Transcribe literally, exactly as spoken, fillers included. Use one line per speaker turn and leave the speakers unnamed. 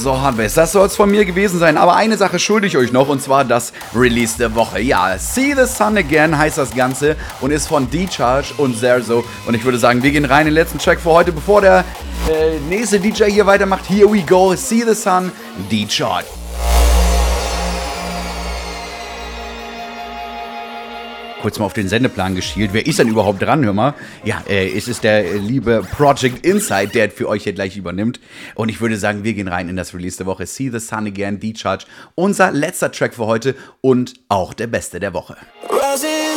so, Hardbase, das soll es von mir gewesen sein. Aber eine Sache schulde ich euch noch, und zwar das Release der Woche. Ja, See the Sun Again heißt das Ganze und ist von D-Charge und Zerzo. Und ich würde sagen, wir gehen rein in den letzten Track für heute, bevor der äh, nächste D J hier weitermacht. Here we go, See the Sun, D-Charge. Kurz mal auf den Sendeplan geschielt. Wer ist denn überhaupt dran, hör mal? Ja, äh, es ist der äh, liebe Project Insight, der für euch hier gleich übernimmt. Und ich würde sagen, wir gehen rein in das Release der Woche. See the Sun Again, D-Charge. Unser letzter Track für heute und auch der beste der Woche.